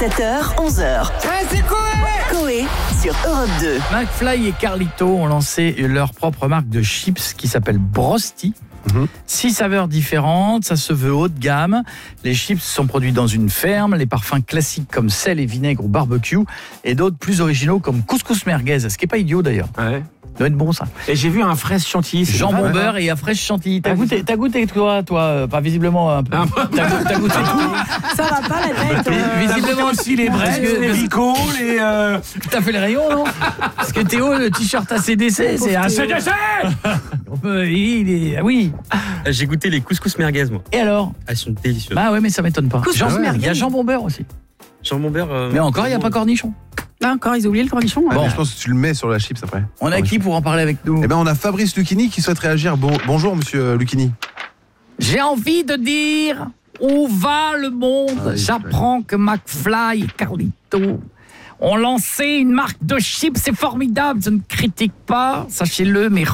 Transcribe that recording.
7h, 11h. C'est Coé Coé sur Europe 2. McFly et Carlito ont lancé leur propre marque de chips qui s'appelle Brosty. 6 saveurs différentes, ça se veut haut de gamme. Les chips sont produits dans une ferme, les parfums classiques comme sel et vinaigre ou barbecue, et d'autres plus originaux comme couscous merguez, ce qui est pas idiot d'ailleurs. Ouais. Doit être bon ça. Et j'ai vu un fraise chantilly. Jambon beurre et à fraîche chantilly. T'as goûté toi, pas visiblement un peu. T'as goûté tout. Ça va pas la tête. Visiblement aussi les braises, les ricots, les. T'as fait les rayons, non? Parce que Théo, le t-shirt ACDC, c'est un CDC. Oui. J'ai goûté les couscous merguez, moi. Et alors? Elles sont délicieuses. Bah ouais, mais ça m'étonne pas. Couscous merguez. Il y a jambon beurre aussi. Jambon beurre. Mais encore, il n'y a pas cornichon. Là encore, ils ont oublié le cornichon. Ouais, Bon. mais je pense que tu le mets sur la chips après. On a qui pour en parler avec nous? Eh ben, on a Fabrice Lucchini qui souhaite réagir. Bonjour, monsieur Lucchini. J'ai envie de dire, où va le monde? oui, J'apprends que McFly et Carlito ont lancé une marque de chips, c'est formidable, je ne critique pas, sachez-le, mais